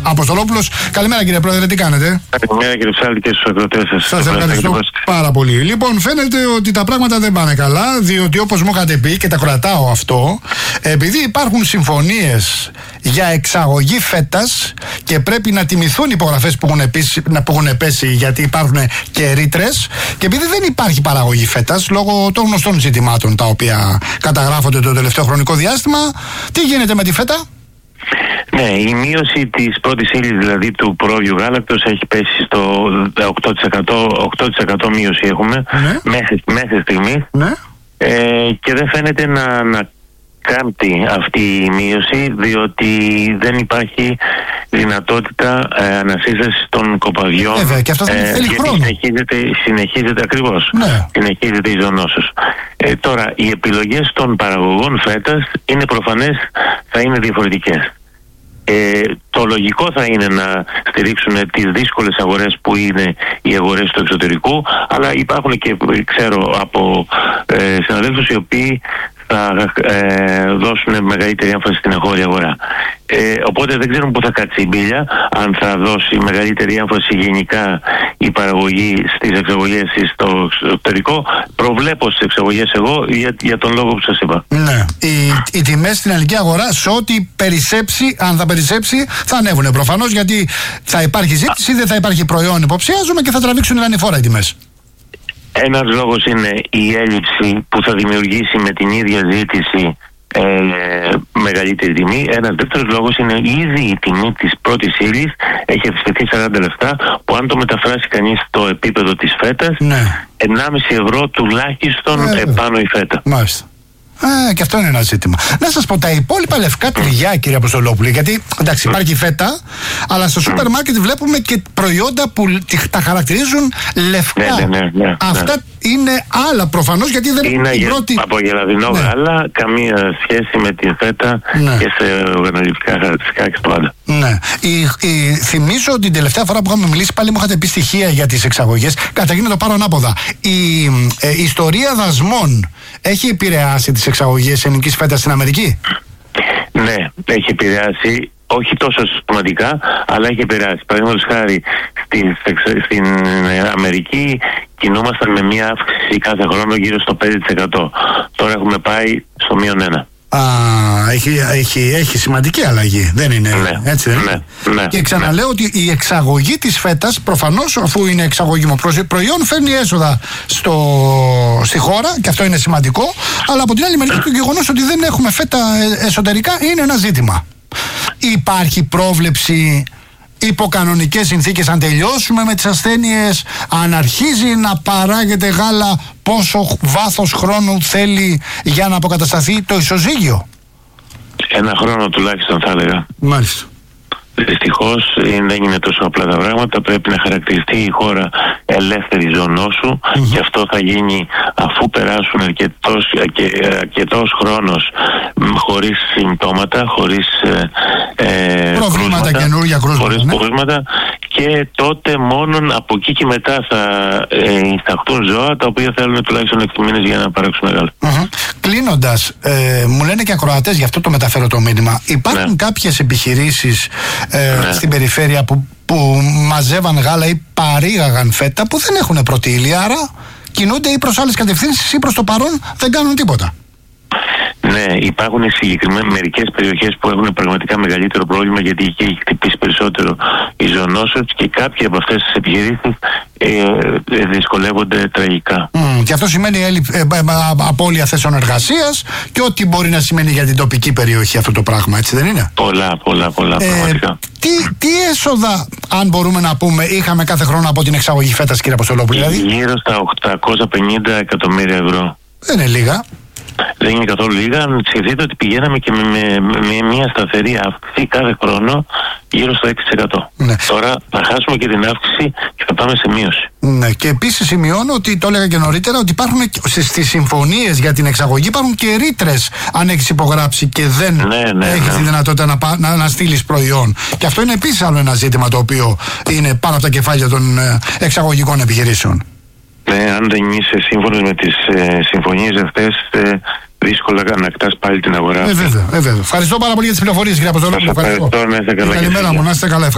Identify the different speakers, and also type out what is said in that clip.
Speaker 1: Αποστολόπουλος. Καλημέρα κύριε Πρόεδρε, τι κάνετε?
Speaker 2: Καλημέρα κύριε Ψάλτη και στους ακροατές σας.
Speaker 1: Σας ευχαριστώ πάρα πολύ. Λοιπόν, φαίνεται ότι τα πράγματα δεν πάνε καλά, διότι όπως μου είχατε πει και τα κρατάω αυτό, επειδή υπάρχουν συμφωνίες για εξαγωγή φέτας και πρέπει να τιμηθούν οι υπογραφές που έχουν πέσει, γιατί υπάρχουν και ρήτρες, και επειδή δεν υπάρχει παραγωγή φέτας λόγω των γνωστών ζητημάτων τα οποία καταγράφονται το τελευταίο χρονικό διάστημα, τι γίνεται με τη φέτα?
Speaker 2: Ναι, η μείωση της πρώτης ύλης, δηλαδή του πρόβειου γάλακτος, έχει πέσει στο 8% μείωση έχουμε, ναι, μέχρι στιγμής, ναι. Και δεν φαίνεται να κάμπτει αυτή η μείωση, διότι δεν υπάρχει δυνατότητα ανασύστασης των κοπαδιών.
Speaker 1: Βέβαια, και αυτό θέλει χρόνο.
Speaker 2: Συνεχίζεται ακριβώς. Ναι. Συνεχίζεται η ζωνόσος. Τώρα, οι επιλογές των παραγωγών φέτας είναι προφανές, θα είναι διαφορετικές. Το λογικό θα είναι να στηρίξουν τις δύσκολες αγορές που είναι οι αγορές του εξωτερικού, αλλά υπάρχουν και ξέρω από συναδέλφους οι οποίοι θα δώσουν μεγαλύτερη έμφαση στην εγχώρια αγορά. Οπότε δεν ξέρουμε πού θα κάτσει η μπίλια, αν θα δώσει μεγαλύτερη έμφαση γενικά η παραγωγή στις εξαγωγές στο εξωτερικό. Προβλέπω στις εξαγωγές εγώ για τον λόγο που σας είπα.
Speaker 1: Ναι. Οι τιμές στην ελληνική αγορά, σε ό,τι περισσέψει, αν θα περισσέψει, θα ανέβουν προφανώς, γιατί θα υπάρχει ζήτηση, δεν θα υπάρχει προϊόν, υποψιάζομαι, και θα τραβήξουν ανηφόρα οι τιμές.
Speaker 2: Ένας λόγος είναι η έλλειψη που θα δημιουργήσει με την ίδια ζήτηση μεγαλύτερη τιμή. Ένας δεύτερος λόγος είναι ήδη η τιμή της πρώτης ύλης έχει αυξηθεί 40 λεπτά, που αν το μεταφράσει κανείς στο επίπεδο της φέτας, ναι, 1,5 ευρώ τουλάχιστον επάνω η φέτα.
Speaker 1: Μάλιστα. Και αυτό είναι ένα ζήτημα. Να σας πω, τα υπόλοιπα λευκά τυριά, κύριε Αποστολόπουλε, γιατί εντάξει, υπάρχει φέτα, αλλά στο σούπερ μάρκετ βλέπουμε και προϊόντα που τα χαρακτηρίζουν λευκά. Ναι. Αυτά είναι άλλα προφανώς, γιατί δεν
Speaker 2: είναι από γελαδινό γάλα, καμία σχέση με τη φέτα, και σε οργανωτικά χαρακτηριστικά και πάντα.
Speaker 1: Ναι. Θυμίζω ότι την τελευταία φορά που είχαμε μιλήσει, πάλι μου είχατε πει στοιχεία για τις εξαγωγές. Καταρχήν να το πάρω ανάποδα. Η ιστορία δασμών έχει επηρεάσει τις εξαγωγές ελληνικής φέτας στην Αμερική?
Speaker 2: Ναι, έχει επηρεάσει. Όχι τόσο σημαντικά, αλλά έχει επηρεάσει. Παραδείγματος χάρη, στην Αμερική κινούμασταν με μια αύξηση κάθε χρόνο γύρω στο 5%. Τώρα έχουμε πάει στο -1%.
Speaker 1: Έχει σημαντική αλλαγή, δεν είναι έτσι?
Speaker 2: Ναι.
Speaker 1: Και ξαναλέω ότι η εξαγωγή της φέτας, προφανώς, αφού είναι εξαγωγή προϊόν, φέρνει έσοδα στη χώρα, και αυτό είναι σημαντικό, αλλά από την άλλη μεριά το γεγονός ότι δεν έχουμε φέτα εσωτερικά είναι ένα ζήτημα. Υπάρχει πρόβλεψη υπό κανονικές συνθήκες, αν τελειώσουμε με τις ασθένειες, αν αρχίζει να παράγεται γάλα, πόσο βάθος χρόνου θέλει για να αποκατασταθεί το ισοζύγιο?
Speaker 2: 1 χρόνο τουλάχιστον, θα έλεγα.
Speaker 1: Μάλιστα.
Speaker 2: Δυστυχώς δεν είναι τόσο απλά τα πράγματα. Πρέπει να χαρακτηριστεί η χώρα ελεύθερη ζωνόσου, και αυτό θα γίνει αφού περάσουν αρκετός χρόνος χωρίς συμπτώματα, χωρίς
Speaker 1: προβλήματα, καινούργια
Speaker 2: κρούσματα, και τότε μόνον από εκεί και μετά θα εισταχτούν ζώα τα οποία θέλουν τουλάχιστον 6 μήνες για να παράξουν γάλα.
Speaker 1: Κλείνοντας, μου λένε και ακροατές, γι' αυτό το μεταφέρω το μήνυμα, υπάρχουν κάποιες επιχειρήσεις στην περιφέρεια που μαζεύαν γάλα ή παρήγαγαν φέτα, που δεν έχουν πρώτη ύλη, άρα κινούνται ή προς άλλες κατευθύνσεις ή προς το παρόν δεν κάνουν τίποτα.
Speaker 2: Ναι, υπάρχουν συγκεκριμένα μερικές περιοχές που έχουν πραγματικά μεγαλύτερο πρόβλημα, γιατί εκεί έχει χτυπήσει περισσότερο η ζωνόσος, και κάποιοι από αυτές τις επιχειρήσεις δυσκολεύονται τραγικά.
Speaker 1: Και αυτό σημαίνει απώλεια θέσεων εργασίας και ό,τι μπορεί να σημαίνει για την τοπική περιοχή αυτό το πράγμα, έτσι δεν είναι?
Speaker 2: Πολλά πραγματικά.
Speaker 1: Τι έσοδα, αν μπορούμε να πούμε, είχαμε κάθε χρόνο από την εξαγωγή φέτας, κύριε Αποστολόπουλε?
Speaker 2: Γύρω στα 850 εκατομμύρια ευρώ.
Speaker 1: Δεν είναι λίγα.
Speaker 2: Δεν είναι καθόλου λίγα. Αν σκεφτείτε ότι πηγαίναμε και με μια σταθερή αύξηση κάθε χρόνο γύρω στο 6%. Ναι. Τώρα θα χάσουμε και την αύξηση και θα πάμε σε μείωση.
Speaker 1: Ναι, και επίσης σημειώνω ότι, το έλεγα και νωρίτερα, ότι υπάρχουν στις συμφωνίες για την εξαγωγή υπάρχουν και ρήτρες αν έχεις υπογράψει και δεν έχεις τη δυνατότητα να στείλεις προϊόν. Και αυτό είναι επίσης άλλο ένα ζήτημα το οποίο είναι πάνω από τα κεφάλια των εξαγωγικών επιχειρήσεων.
Speaker 2: Ναι, αν δεν είσαι σύμφωνος με τις συμφωνίες αυτές, δύσκολα να ανακτάς πάλι την αγορά.
Speaker 1: Βέβαια. Ευχαριστώ πάρα πολύ για τις πληροφορίες, κύριε Αποστολόπουλε.
Speaker 2: Ευχαριστώ.
Speaker 1: Καλημέρα μου, να είστε καλά.